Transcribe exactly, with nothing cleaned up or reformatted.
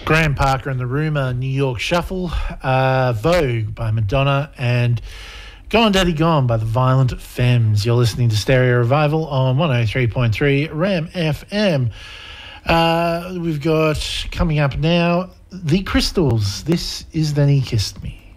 Graham Parker and the Rumour, New York Shuffle, uh, Vogue by Madonna, and Gone Daddy Gone by the Violent Femmes. You're listening to Stereo Revival on one oh three point three Ram F M. Uh, we've got coming up now, The Crystals. This is Then He Kissed Me.